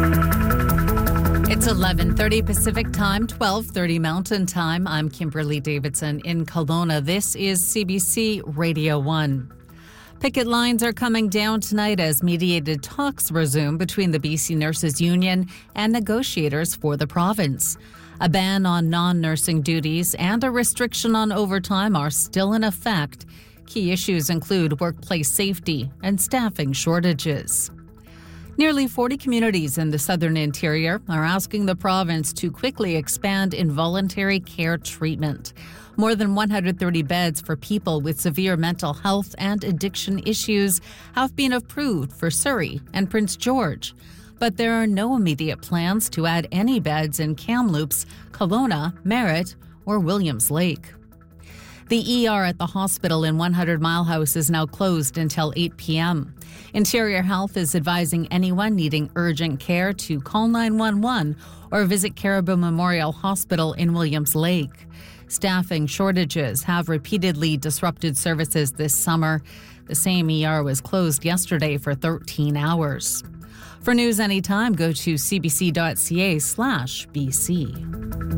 It's 11:30 Pacific Time, 12:30 Mountain Time. I'm Kimberly Davidson in Kelowna. This is CBC Radio 1. Picket lines are coming down tonight as mediated talks resume between the BC Nurses Union and negotiators for the province. A ban on non-nursing duties and a restriction on overtime are still in effect. Key issues include workplace safety and staffing shortages. Nearly 40 communities in the southern interior are asking the province to quickly expand involuntary care treatment. More than 130 beds for people with severe mental health and addiction issues have been approved for Surrey and Prince George. But there are no immediate plans to add any beds in Kamloops, Kelowna, Merritt, or Williams Lake. The ER at the hospital in 100 Mile House is now closed until 8 p.m. Interior Health is advising anyone needing urgent care to call 911 or visit Caribou Memorial Hospital in Williams Lake. Staffing shortages have repeatedly disrupted services this summer. The same ER was closed yesterday for 13 hours. For news anytime, go to cbc.ca/BC.